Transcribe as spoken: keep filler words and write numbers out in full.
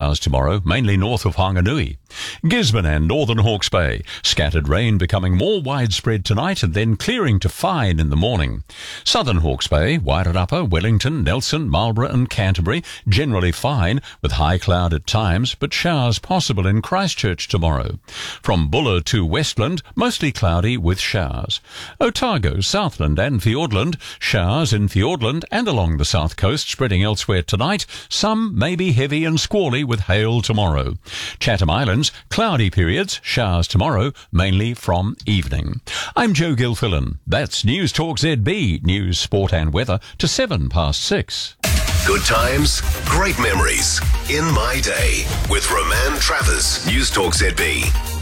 showers tomorrow, mainly north of Whanganui. Gisborne and northern Hawke's Bay. Scattered rain becoming more widespread tonight and then clearing to fine in the morning. Southern Hawke's Bay, Wairarapa, Wellington, Nelson, Marlborough and Canterbury, generally fine with high cloud at times, but showers possible in Christchurch tomorrow. From Buller to Westland, mostly cloudy with showers. Otago, Southland and Fiordland, showers in Fiordland and along the south coast, spreading elsewhere tonight. Some may be heavy and squally with hail tomorrow. Chatham Islands, cloudy periods, showers tomorrow, mainly from evening. I'm Joe Gilfillan. That's News Talk Z B, news, sport and weather to seven past six. Good times, great memories. In My Day with Roman Travers, News Talk Z B.